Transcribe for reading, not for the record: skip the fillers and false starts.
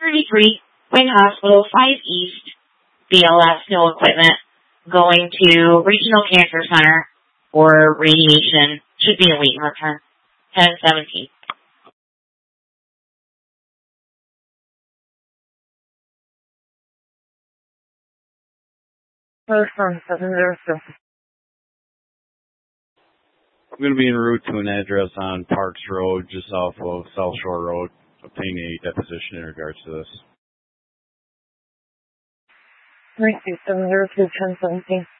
1033, Wayne Hospital, 5 East, BLS, no equipment, going to Regional Cancer Center for radiation. Should be a waiting return. 1017. I'm going to be en route to an address on Parks Road, just off of South Shore Road, obtaining a deposition in regards to this. 32702 1017.